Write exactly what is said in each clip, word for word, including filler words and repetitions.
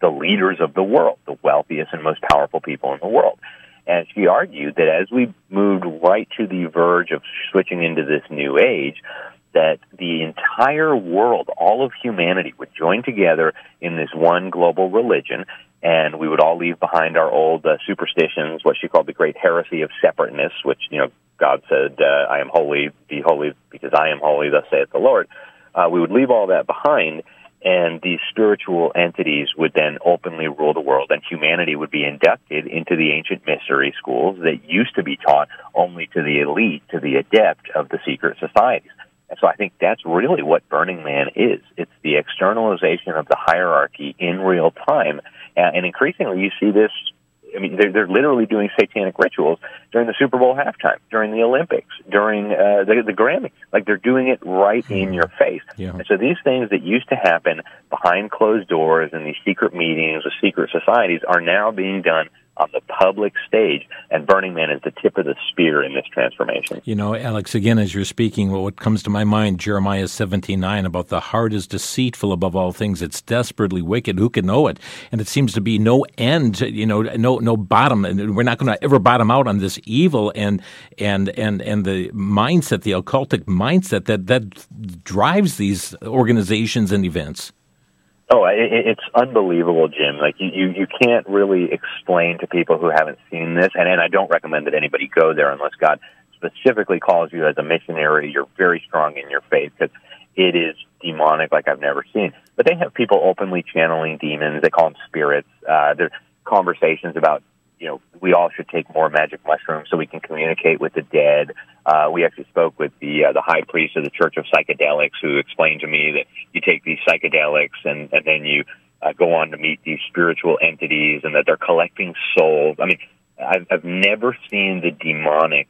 the leaders of the world, the wealthiest and most powerful people in the world. And she argued that as we moved right to the verge of switching into this new age, that the entire world, all of humanity, would join together in this one global religion, and we would all leave behind our old uh, superstitions, what she called the great heresy of separateness, which, you know, God said, uh, I am holy, be holy because I am holy, thus saith the Lord. Uh, we would leave all that behind, and these spiritual entities would then openly rule the world, and humanity would be inducted into the ancient mystery schools that used to be taught only to the elite, to the adept of the secret societies. And so I think that's really what Burning Man is. It's the externalization of the hierarchy in real time, and increasingly you see this. I mean, they're, they're literally doing satanic rituals during the Super Bowl halftime, during the Olympics, during uh, the, the Grammys. Like, they're doing it right in your face. Yeah. And so these things that used to happen behind closed doors in these secret meetings with secret societies are now being done on the public stage, and Burning Man is the tip of the spear in this transformation. You know, Alex, again, as you're speaking, well, what comes to my mind, Jeremiah seventeen nine, about the heart is deceitful above all things. It's desperately wicked. Who can know it? And it seems to be no end, you know, no no bottom. And we're not going to ever bottom out on this evil and and and and the mindset, the occultic mindset that, that drives these organizations and events. Oh, it, it's unbelievable, Jim. Like, you, you, you can't really explain to people who haven't seen this, and, and I don't recommend that anybody go there unless God specifically calls you as a missionary. You're very strong in your faith, because it is demonic like I've never seen. But they have people openly channeling demons. They call them spirits. Uh, there's conversations about, you know, we all should take more magic mushrooms so we can communicate with the dead. Uh, we actually spoke with the uh, the high priest of the Church of Psychedelics, who explained to me that you take these psychedelics and, and then you uh, go on to meet these spiritual entities, and that they're collecting souls. I mean, I've, I've never seen the demonic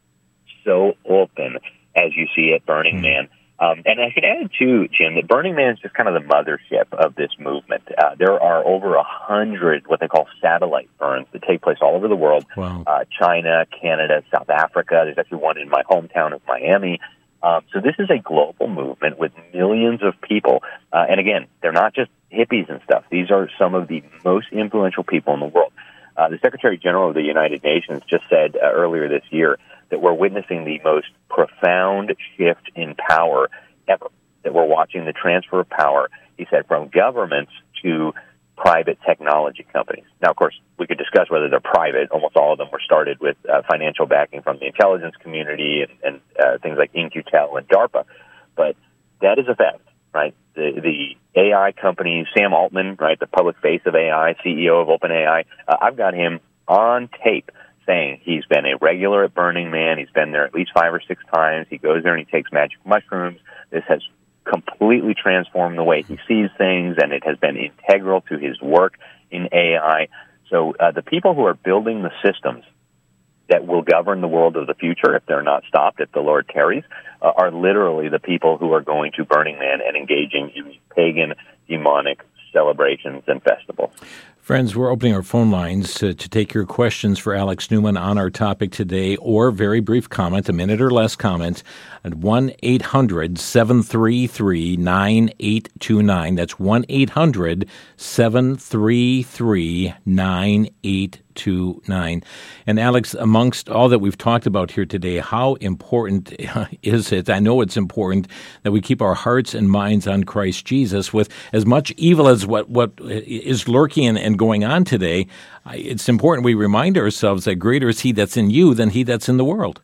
so open as you see at Burning Man. Um, and I should add, too, Jim, that Burning Man is just kind of the mothership of this movement. Uh, there are over a hundred what they call satellite burns that take place all over the world. Wow. Uh, China, Canada, South Africa. There's actually one in my hometown of Miami. Um, so this is a global movement with millions of people. Uh, and again, they're not just hippies and stuff. These are some of the most influential people in the world. Uh, the Secretary General of the United Nations just said uh, earlier this year that we're witnessing the most profound shift in power ever, that we're watching the transfer of power, he said, from governments to private technology companies. Now, of course, we could discuss whether they're private. Almost all of them were started with uh, financial backing from the intelligence community and, and uh, things like In Q Tel and DARPA. But that is a fact, right? The, the A I companies, Sam Altman, right, the public face of A I, C E O of OpenAI, uh, I've got him on tape saying he's been a regular at Burning Man. He's been there at least five or six times. He goes there and he takes magic mushrooms. This has completely transformed the way he sees things, and it has been integral to his work in A I. So uh, the people who are building the systems that will govern the world of the future, if they're not stopped, if the Lord tarries, uh, are literally the people who are going to Burning Man and engaging in pagan, demonic celebrations and festivals. Friends, we're opening our phone lines to, to take your questions for Alex Newman on our topic today, or very brief comment, a minute or less comment, at one eight hundred seven three three nine eight two nine. That's one eight hundred seven three three nine eight two nine. And Alex, amongst all that we've talked about here today, how important is it? I know it's important that we keep our hearts and minds on Christ Jesus. With as much evil as what, what is lurking and, and going on today, it's important we remind ourselves that greater is he that's in you than he that's in the world.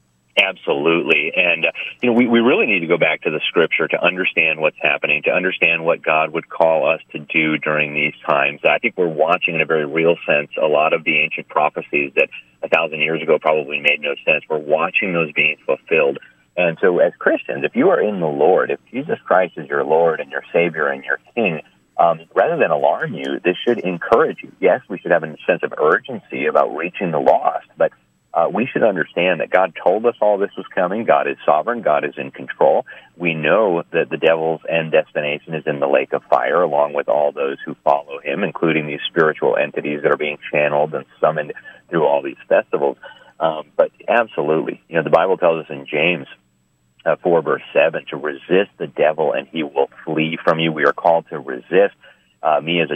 Absolutely. And, uh, you know, we, we really need to go back to the Scripture to understand what's happening, to understand what God would call us to do during these times. I think we're watching, in a very real sense, a lot of the ancient prophecies that a thousand years ago probably made no sense. We're watching those being fulfilled. And so as Christians, if you are in the Lord, if Jesus Christ is your Lord and your Savior and your King, um, rather than alarm you, this should encourage you. Yes, we should have a sense of urgency about reaching the lost, but Uh, we should understand that God told us all this was coming. God is sovereign. God is in control. We know that the devil's end destination is in the lake of fire, along with all those who follow him, including these spiritual entities that are being channeled and summoned through all these festivals. Um, but absolutely, you know, the Bible tells us in James uh, four, verse seven, to resist the devil and he will flee from you. We are called to resist. Uh, me as a